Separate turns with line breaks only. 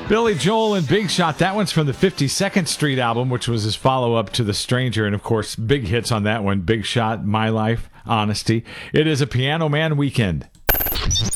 Billy Joel and Big Shot. That one's from the 52nd Street album, which was his follow-up to The Stranger. And, of course, big hits on that one. Big Shot, My Life, Honesty. It is a Piano Man weekend.